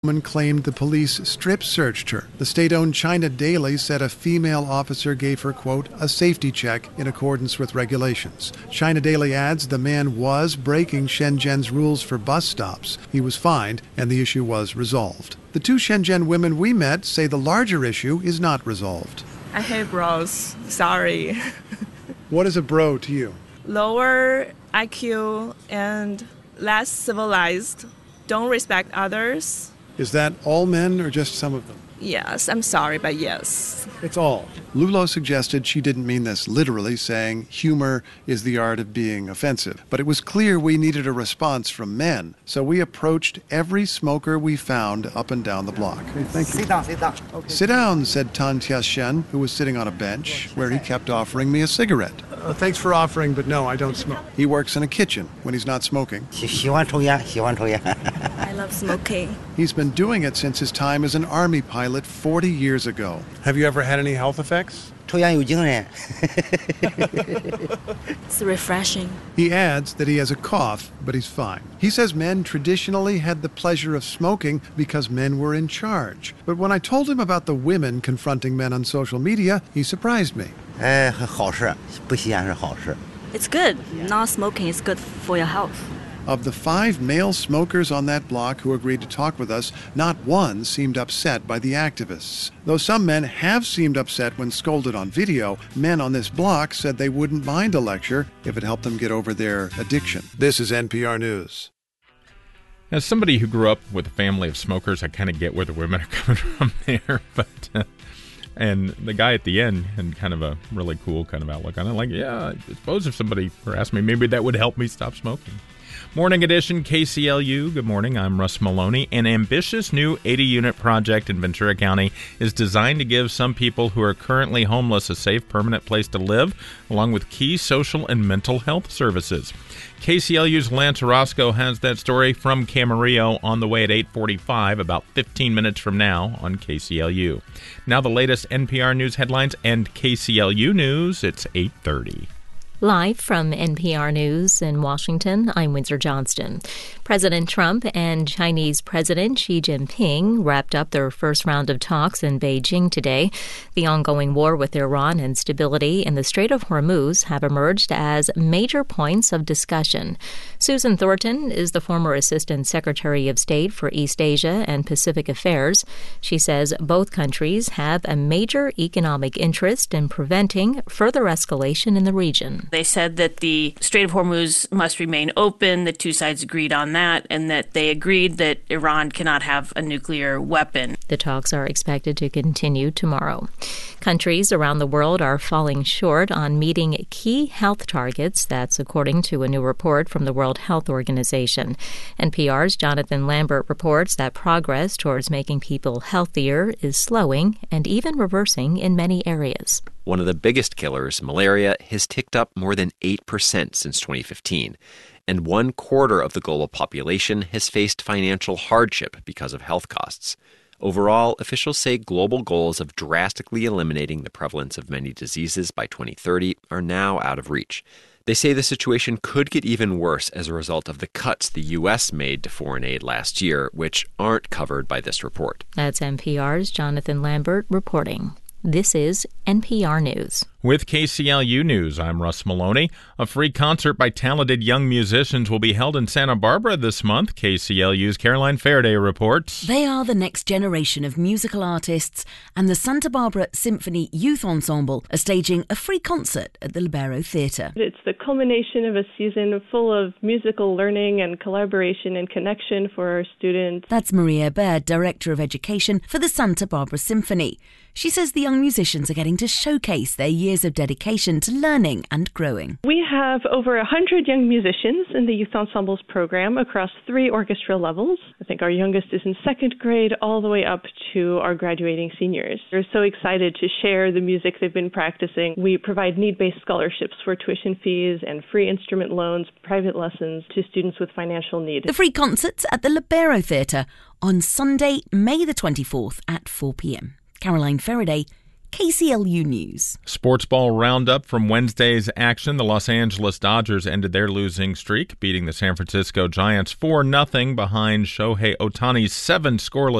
woman claimed the police strip-searched her. The state-owned China Daily said a female officer gave her, quote, a safety check in accordance with regulations. China Daily adds the man was breaking Shenzhen's rules for bus stops. He was fined, and the issue was resolved. The two Shenzhen women we met say the larger issue is not resolved. I hate bros. Sorry. What is a bro to you? Lower IQ and less civilized. Don't respect others. Is that all men or just some of them? Yes, I'm sorry, but yes. It's all. Lulo suggested she didn't mean this literally, saying humor is the art of being offensive. But it was clear we needed a response from men, so we approached every smoker we found up and down the block. Okay, thank you. Sit down, sit down. Okay. Sit down, said Tan Tia-shen, who was sitting on a bench where he kept offering me a cigarette. Thanks for offering, but no, I don't smoke. He works in a kitchen when he's not smoking. 喜欢抽烟 I love smoking. He's been doing it since his time as an army pilot 40 years ago. Have you ever had any health effects? 抽烟有精神 It's refreshing. He adds that he has a cough, but he's fine. He says men traditionally had the pleasure of smoking because men were in charge. But when I told him about the women confronting men on social media, he surprised me. 好事不吸烟是好事 It's good. Not smoking is good for your health. Of the 5 male smokers on that block who agreed to talk with us, not one seemed upset by the activists. Though some men have seemed upset when scolded on video, men on this block said they wouldn't mind a lecture if it helped them get over their addiction. This is NPR News. As somebody who grew up with a family of smokers, I kind of get where the women are coming from there. But and the guy at the end had kind of a really cool kind of outlook on it. Like, yeah, I suppose if somebody were asking me, maybe that would help me stop smoking. Morning edition, KCLU. Good morning. I'm Russ Maloney. An ambitious new 80-unit project in Ventura County is designed to give some people who are currently homeless a safe, permanent place to live, along with key social and mental health services. KCLU's Lance Orozco has that story from Camarillo on the way at 8:45, about 15 minutes from now on KCLU. Now the latest NPR News headlines and KCLU News. It's 8:30. Live from NPR News in Washington, I'm Windsor Johnston. President Trump and Chinese President Xi Jinping wrapped up their first round of talks in Beijing today. The ongoing war with Iran and stability in the Strait of Hormuz have emerged as major points of discussion. Susan Thornton is the former Assistant Secretary of State for East Asia and Pacific Affairs. She says both countries have a major economic interest in preventing further escalation in the region. They said that the Strait of Hormuz must remain open. The two sides agreed on that, and that they agreed that Iran cannot have a nuclear weapon. The talks are expected to continue tomorrow. Countries around the world are falling short on meeting key health targets. That's according to a new report from the World Health Organization. NPR's Jonathan Lambert reports that progress towards making people healthier is slowing and even reversing in many areas. One of the biggest killers, malaria, has ticked up more than 8% since 2015. And 1/4 of the global population has faced financial hardship because of health costs. Overall, officials say global goals of drastically eliminating the prevalence of many diseases by 2030 are now out of reach. They say the situation could get even worse as a result of the cuts the U.S. made to foreign aid last year, which aren't covered by this report. That's NPR's Jonathan Lambert reporting. This is NPR News. With KCLU News, I'm Russ Maloney. A free concert by talented young musicians will be held in Santa Barbara this month. KCLU's Caroline Faraday reports. They are the next generation of musical artists, and the Santa Barbara Symphony Youth Ensemble are staging a free concert at the Libero Theatre. It's the culmination of a season full of musical learning and collaboration and connection for our students. That's Maria Baird, Director of Education for the Santa Barbara Symphony. She says the young musicians are getting to showcase their years of dedication to learning and growing. We have over 100 young musicians in the Youth Ensembles program across 3 orchestra levels. I think our youngest is in 2nd grade all the way up to our graduating seniors. They're so excited to share the music they've been practicing. We provide need-based scholarships for tuition fees and free instrument loans, private lessons to students with financial need. The free concert's at the Libero Theatre on Sunday, May the 24th at 4 p.m. Caroline Faraday, KCLU News. Sports ball roundup from Wednesday's action. The Los Angeles Dodgers ended their losing streak, beating the San Francisco Giants 4-0 behind Shohei Ohtani's 7 scoreless